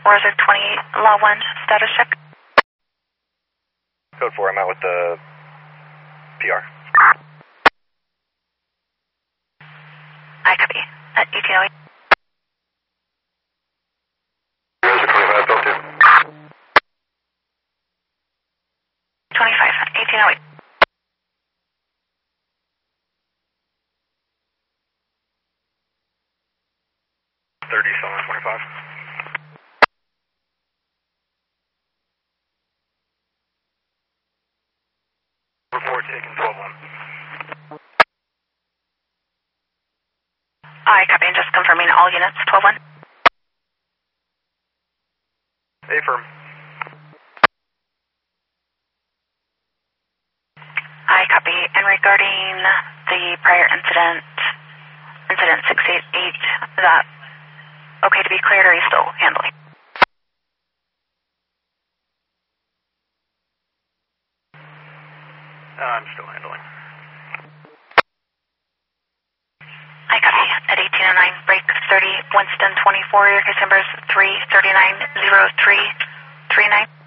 Orzer 28, Law 1, status check. Code 4, I'm out with the PR. I copy. At 1808. Orzer 25, built in. 25, 1808. Someone 25. Report taken 12-1. I copy, and just confirming all units, 12-1. Affirm. I copy, and regarding the prior incident 688, is that okay to be cleared, or are you still handling? I'm still handling. I copy. At 1809, break 30, Winston 24, your case number is 3390339.